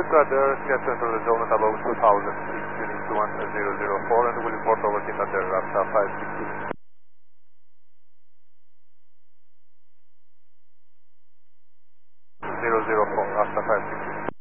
Rudder, get central the zone at above 2000, unit 1004, and will report over Team Rudder after 560. 004 after 560.